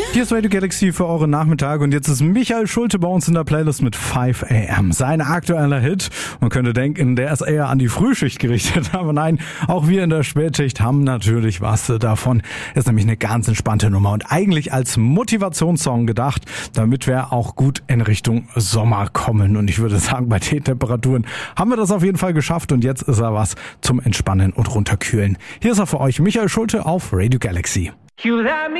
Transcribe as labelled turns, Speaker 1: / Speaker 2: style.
Speaker 1: Hier ist Radio Galaxy für eure Nachmittage und jetzt ist Michael Schulte bei uns in der Playlist mit 5 AM. Sein aktueller Hit. Man könnte denken, der ist eher an die Frühschicht gerichtet, aber nein, auch wir in der Spätschicht haben natürlich was davon. Ist nämlich eine ganz entspannte Nummer und eigentlich als Motivationssong gedacht, damit wir auch gut in Richtung Sommer kommen. Und ich würde sagen, bei den Temperaturen haben wir das auf jeden Fall geschafft und jetzt ist er was zum Entspannen und Runterkühlen. Hier ist er für euch, Michael Schulte auf Radio Galaxy.